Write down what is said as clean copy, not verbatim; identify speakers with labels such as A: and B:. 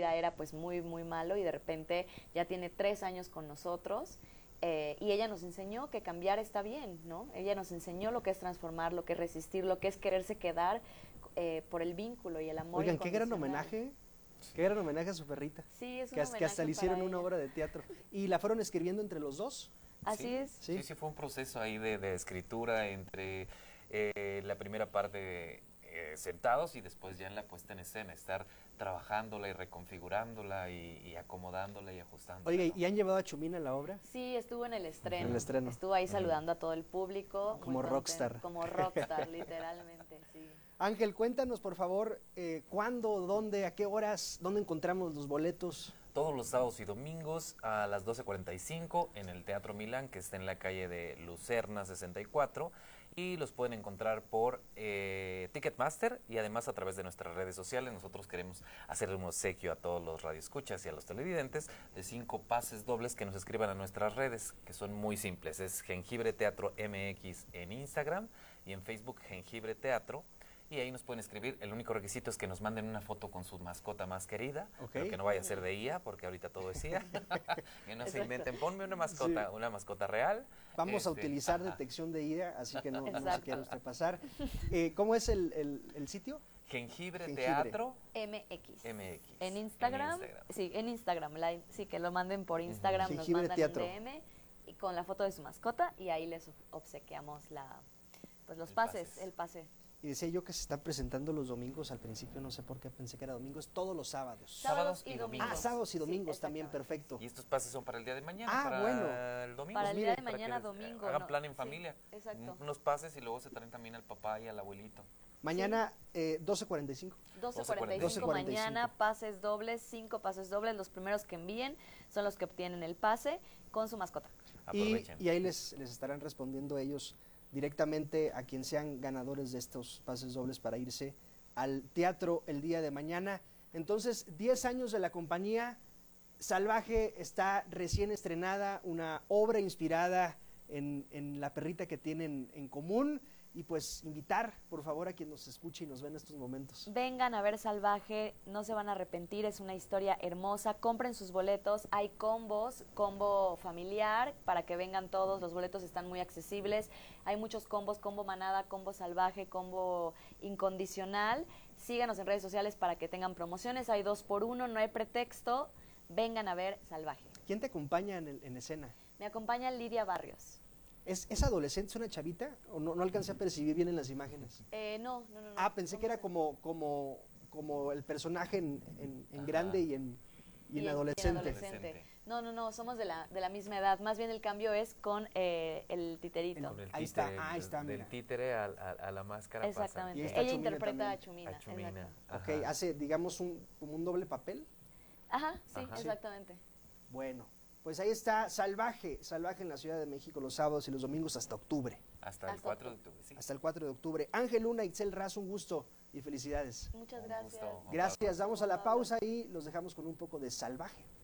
A: vida era pues muy, muy malo y de repente ya tiene 3 años con nosotros. Y ella nos enseñó que cambiar está bien, ¿no? Ella nos enseñó lo que es transformar, lo que es resistir, lo que es quererse quedar por el vínculo y el amor.
B: Oigan, qué gran
A: incondicional.
B: homenaje. Qué gran homenaje a su perrita.
A: Sí, es un
B: Que
A: homenaje
B: hasta le hicieron
A: para
B: una
A: ella.
B: obra de teatro. ¿Y la fueron escribiendo entre los dos?
A: Así
C: Sí,
A: es.
B: Sí.
C: sí, fue un proceso ahí de escritura entre la primera parte sentados y después ya en la puesta en escena, estar trabajándola y reconfigurándola y acomodándola y ajustándola.
B: Oiga,
C: ¿no?
B: ¿y han llevado a Chumina a la obra?
A: Sí, estuvo en el estreno.
B: En el estreno.
A: Estuvo ahí saludando a todo el público.
B: Como
A: muy
B: rockstar.
A: Como rockstar, literalmente, sí.
B: Ángel, cuéntanos por favor, ¿cuándo, dónde, a qué horas, dónde encontramos los boletos?
C: Todos los sábados y domingos a las 12:45 en el Teatro Milán, que está en la calle de Lucerna 64, y los pueden encontrar por Ticketmaster y además a través de nuestras redes sociales. Nosotros queremos hacerle un obsequio a todos los radioescuchas y a los televidentes de 5 pases dobles que nos escriban a nuestras redes, que son muy simples. Es Jengibre Teatro MX en Instagram y en Facebook Jengibre Teatro. Y ahí nos pueden escribir. El único requisito es que nos manden una foto con su mascota más querida, pero que no vaya a ser de IA, porque ahorita todo es IA. Que no se inventen, ponme una mascota,
B: Sí.
C: una mascota real.
B: Vamos a utilizar detección de ira, así que no se quiera usted pasar. ¿Cómo es el sitio?
C: Jengibre
B: Jengibre.
C: Teatro
A: MX.
C: MX.
A: En Instagram, sí, en Instagram, sí, que lo manden por Instagram, nos
B: Jengibre
A: mandan
B: Teatro.
A: un DM y con la foto de su mascota y ahí les obsequiamos los
C: El
A: pases,
C: pases.
A: el pase.
B: Y decía yo que se están presentando los domingos, al principio no sé por qué pensé que era domingo, es todos los sábados.
C: Sábados y domingos.
B: Ah, sábados y domingos
A: Sí,
B: también,
A: exactamente.
B: perfecto.
C: Y estos pases son para el día de mañana,
B: Ah,
C: para
B: bueno.
C: el domingo.
A: Para el
B: mire,
A: día de
C: para
A: mañana,
C: que
A: domingo.
C: hagan
A: ¿no?
C: plan en
A: Sí,
C: familia.
A: exacto.
C: Unos pases y luego se traen también al papá y al abuelito.
B: Mañana 12:45.
A: 12:45 mañana, pases dobles, 5 pases dobles. Los primeros que envíen son los que obtienen el pase con su mascota.
C: Aprovechen.
B: Y ahí les estarán respondiendo ellos directamente a quien sean ganadores de estos pases dobles para irse al teatro el día de mañana. Entonces, 10 años de la compañía. Salvaje está recién estrenada, una obra inspirada en la perrita que tienen en común. Y pues invitar, por favor, a quien nos escuche y nos ve en estos momentos.
A: Vengan a ver Salvaje, no se van a arrepentir, es una historia hermosa. Compren sus boletos, hay combos, combo familiar para que vengan todos, los boletos están muy accesibles. Hay muchos combos, combo manada, combo salvaje, combo incondicional. Síganos en redes sociales para que tengan promociones, hay 2x1, no hay pretexto. Vengan a ver Salvaje.
B: ¿Quién te acompaña en escena?
A: Me acompaña Lidia Barrios.
B: ¿Es adolescente, es una chavita? ¿O no alcancé a percibir bien en las imágenes?
A: No.
B: Ah, pensé que era como el personaje en grande y en adolescente.
A: No, somos de la misma edad. Más bien el cambio es con el titerito.
C: Con el
B: Ahí
C: títere,
B: está, mira.
C: del títere a la máscara.
A: Exactamente.
B: Y está
A: Ella
B: Chumina
A: interpreta
B: también.
A: a Chumina.
C: A Chumina.
A: Exacto.
B: Ok, hace, digamos, como un doble papel.
A: Ajá, sí,
C: Ajá.
A: exactamente.
B: Bueno, pues ahí está Salvaje en la Ciudad de México los sábados y los domingos hasta octubre.
C: Hasta el 4 de octubre, sí.
B: Hasta el 4 de octubre. Ángel Luna, Itzel Raz, un gusto y felicidades.
A: Muchas
C: Un
A: gracias.
C: gusto.
B: Gracias, damos a la pausa y los dejamos con un poco de Salvaje.